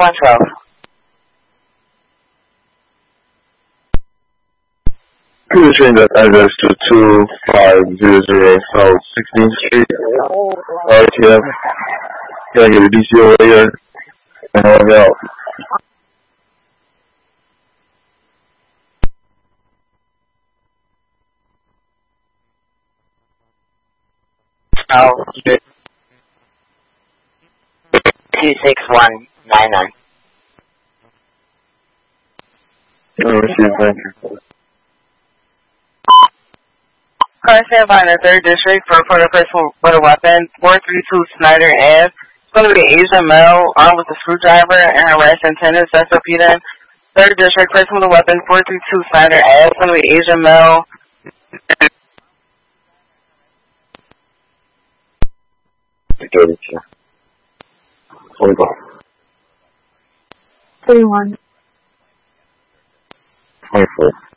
112. Please change that address to 2500 South 16th Street, RTF. Can I get a DC over here? And help me out. Oh, 26199. Thank you. Car standby in the 3rd District for the person with a weapon, 432 Snyder Ave. It's going to be an Asian male armed with a screwdriver and harassing tenants. That's repeated. 3rd District, person with a weapon, 432 Snyder Ave. It's going to be Asian male. Security. Hold on. 31. 24.